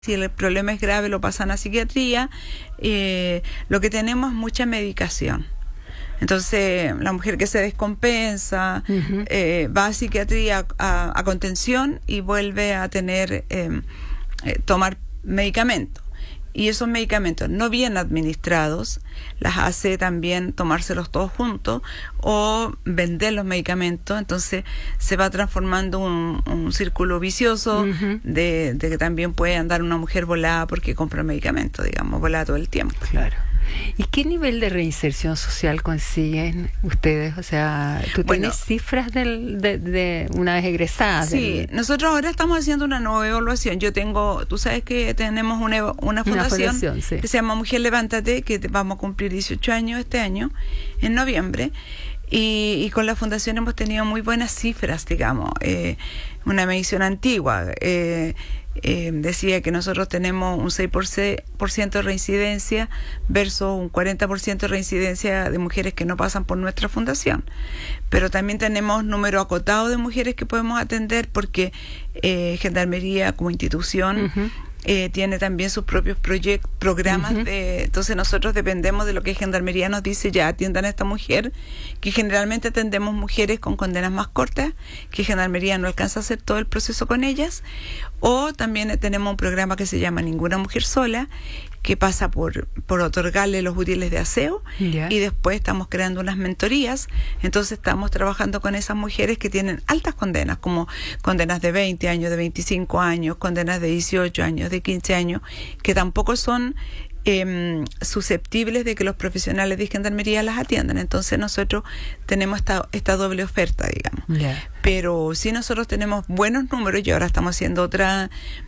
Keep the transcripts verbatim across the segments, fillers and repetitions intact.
Si el problema es grave, lo pasan a psiquiatría. Eh, lo que tenemos es mucha medicación. Entonces, la mujer que se descompensa uh-huh. eh, va a psiquiatría a, a contención y vuelve a tener eh, eh, tomar medicamentos. Y esos medicamentos no bien administrados las hace también tomárselos todos juntos o vender los medicamentos. Entonces se va transformando un, un círculo vicioso uh-huh. de, de que también puede andar una mujer volada porque compra medicamentos, digamos, volada todo el tiempo. Claro. ¿Y qué nivel de reinserción social consiguen ustedes? O sea, ¿tú bueno, tienes cifras del, de, de una vez egresadas? Sí, del... nosotros ahora estamos haciendo una nueva evaluación. Yo tengo, tú sabes que tenemos una, una fundación, una fundación sí. que se llama Mujer Levántate, que vamos a cumplir dieciocho años este año, en noviembre. Y, y con la fundación hemos tenido muy buenas cifras, digamos. Eh, una medición antigua eh, eh, decía que nosotros tenemos un seis por ciento de reincidencia versus un cuarenta por ciento de reincidencia de mujeres que no pasan por nuestra fundación. Pero también tenemos número acotado de mujeres que podemos atender porque eh, Gendarmería como institución uh-huh. Eh, tiene también sus propios proyectos, programas uh-huh. de, entonces nosotros dependemos de lo que Gendarmería nos dice, ya atiendan a esta mujer, que generalmente atendemos mujeres con condenas más cortas, que Gendarmería no alcanza a hacer todo el proceso con ellas, o también tenemos un programa que se llama Ninguna Mujer Sola, que pasa por, por otorgarle los útiles de aseo, yeah. y después estamos creando unas mentorías. Entonces estamos trabajando con esas mujeres que tienen altas condenas, como condenas de veinte años, de veinticinco años, condenas de dieciocho años, de quince años, que tampoco son eh, susceptibles de que los profesionales de Gendarmería las atiendan. Entonces nosotros tenemos esta, esta doble oferta, digamos. Yeah. Pero sí, nosotros tenemos buenos números y ahora estamos haciendo otra...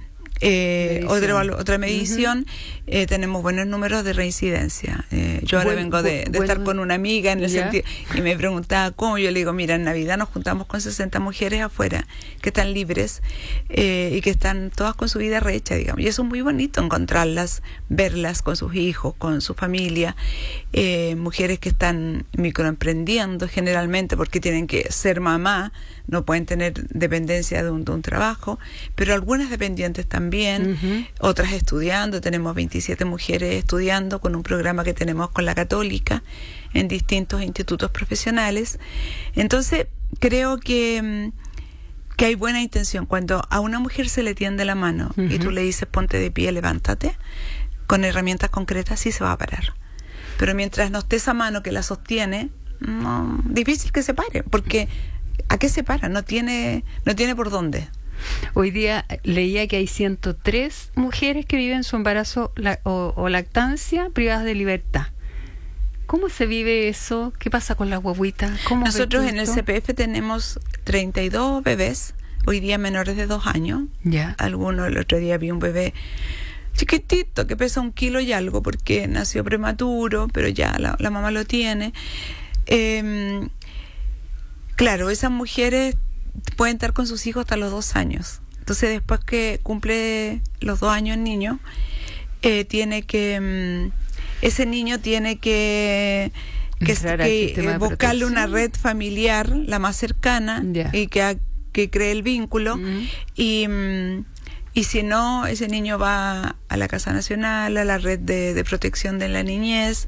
Eh, otra, otra medición, uh-huh. eh, tenemos buenos números de reincidencia. Eh, yo ahora buen, vengo de, de buen, estar con una amiga en el yeah. sentido, y me preguntaba cómo. Yo le digo, mira, en Navidad nos juntamos con sesenta mujeres afuera que están libres eh, y que están todas con su vida rehecha, digamos. Y eso es muy bonito, encontrarlas, verlas con sus hijos, con su familia. Eh, mujeres que están microemprendiendo generalmente porque tienen que ser mamá, no pueden tener dependencia de un, de un trabajo, pero algunas dependientes también, uh-huh. otras estudiando. Tenemos veintisiete mujeres estudiando con un programa que tenemos con la Católica en distintos institutos profesionales. Entonces creo que, que hay buena intención. Cuando a una mujer se le tiende la mano uh-huh. y tú le dices ponte de pie, levántate, con herramientas concretas sí se va a parar. Pero mientras no esté esa mano que la sostiene, no, difícil que se pare, porque ¿a qué se para? No tiene, no tiene por dónde. Hoy día leía que hay ciento tres mujeres que viven su embarazo la, o, o lactancia privadas de libertad. ¿Cómo se vive eso? ¿Qué pasa con las guaguitas? Nosotros en el C P F tenemos treinta y dos bebés, hoy día menores de dos años. Ya. Algunos, el otro día vi un bebé chiquitito que pesa un kilo y algo porque nació prematuro, pero ya la, la mamá lo tiene. Eh, claro, esas mujeres pueden estar con sus hijos hasta los dos años. Entonces, después que cumple los dos años el niño, eh, tiene que... Ese niño tiene que, que, que buscarle una red familiar, la más cercana, yeah. y que, que cree el vínculo. Mm-hmm. Y... Y si no, ese niño va a la Casa Nacional, a la red de, de protección de la niñez,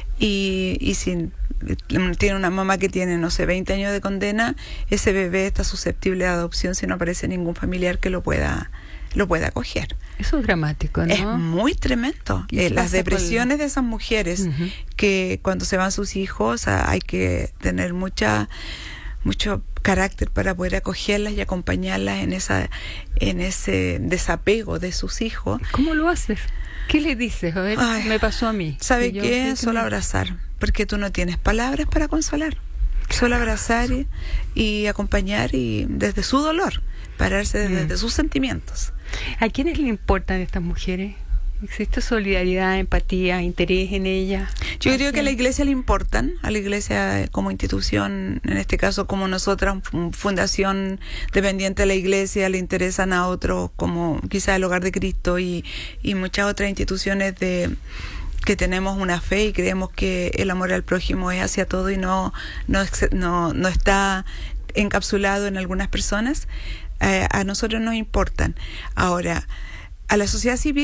y, y si tiene una mamá que tiene, no sé, veinte años de condena, ese bebé está susceptible de adopción si no aparece ningún familiar que lo pueda lo pueda acoger. Eso es dramático, ¿no? Es muy tremendo. Eh, las depresiones de esas mujeres, uh-huh. que cuando se van sus hijos hay que tener mucha mucho carácter para poder acogerlas y acompañarlas en esa en ese desapego de sus hijos. ¿Cómo lo haces? ¿Qué le dices? A ver, Ay, me pasó a mí. ¿Sabe qué? Que Solo me... abrazar, porque tú no tienes palabras para consolar. Solo abrazar y, y acompañar y desde su dolor, pararse desde, mm. desde sus sentimientos. ¿A quiénes le importan estas mujeres? ¿Existe solidaridad, empatía, interés en ella? Yo creo que a la iglesia le importan, a la iglesia como institución, en este caso como nosotras, fundación dependiente de la iglesia, le interesan a otros como quizás el Hogar de Cristo y, y muchas otras instituciones de que tenemos una fe y creemos que el amor al prójimo es hacia todo y no, no, no, no está encapsulado en algunas personas. Eh, a nosotros nos importan. Ahora, a la sociedad civil